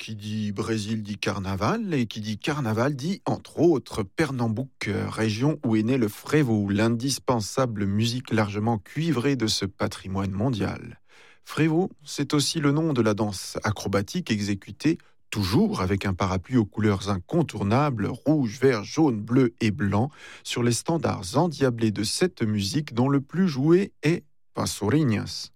Qui dit Brésil dit carnaval, et qui dit carnaval dit, entre autres, Pernambouc, région où est né le frévo, l'indispensable musique largement cuivrée de ce patrimoine mondial. Frévo, c'est aussi le nom de la danse acrobatique exécutée toujours avec un parapluie aux couleurs incontournables, rouge, vert, jaune, bleu et blanc, sur les standards endiablés de cette musique dont le plus joué est Pastorinhas.